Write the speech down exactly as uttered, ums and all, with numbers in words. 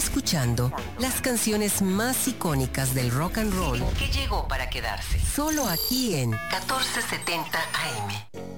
escuchando las canciones más icónicas del rock and roll que llegó para quedarse. Solo aquí en catorce setenta A M.